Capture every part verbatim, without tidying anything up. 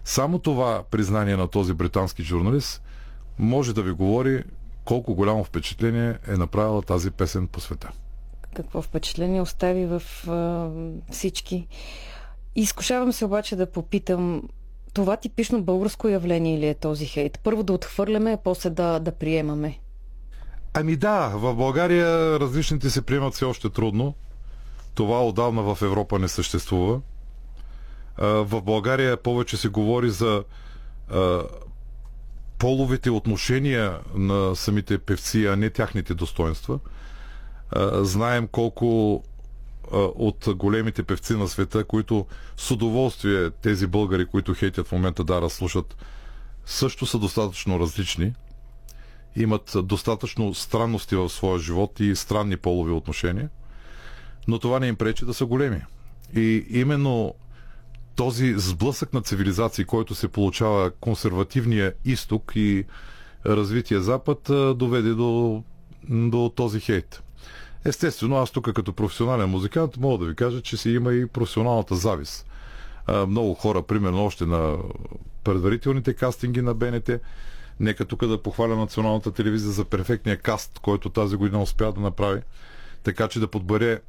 Само това признание на този британски журналист може да ви говори колко голямо впечатление е направила тази песен по света. Какво впечатление остави в а, всички. Изкушавам се обаче да попитам, това типично българско явление ли е този хейт? Първо да отхвърляме, а после да, да приемаме. Ами да, в България различните се приемат все още трудно. Това отдавна в Европа не съществува. В България повече се говори за половите отношения на самите певци, а не тяхните достоинства. Знаем колко от големите певци на света, които с удоволствие тези българи, които хейтят в момента да разслушат, също са достатъчно различни. Имат достатъчно странности в своя живот и странни полови отношения, но това не им пречи да са големи. И именно този сблъсък на цивилизации, който се получава консервативния изток и развития запад, доведе до, до този хейт. Естествено, аз тук като професионален музикант мога да ви кажа, че си има и професионалната завист. Много хора, примерно още на предварителните кастинги на БНТ, нека тук да похваля Националната телевизия за перфектния каст, който тази година успя да направи, така че да подбере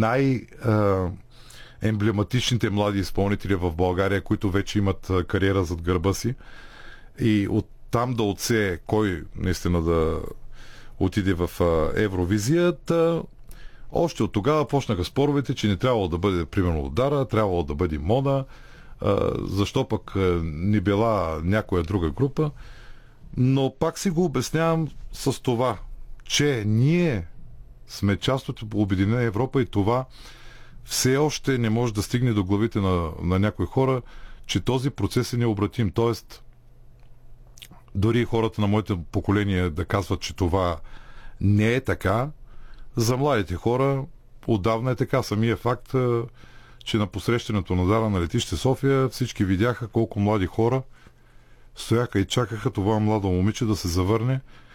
най-емблематичните млади изпълнители в България, които вече имат кариера зад гърба си, и оттам да отсее кой наистина да отиде в Евровизията. Още от тогава почнаха споровете, че не трябвало да бъде примерно Дара, трябвало да бъде Мона, защо пък не била някоя друга група. Но пак си го обяснявам с това, че ние сме част от Обединена Европа и това все още не може да стигне до главите на, на някои хора, че този процес е необратим. Тоест, дори хората на моите поколения да казват, че това не е така, за младите хора отдавна е така. Самия факт, че на посрещането на Дара на летище София всички видяха колко млади хора стояха и чакаха това младо момиче да се завърне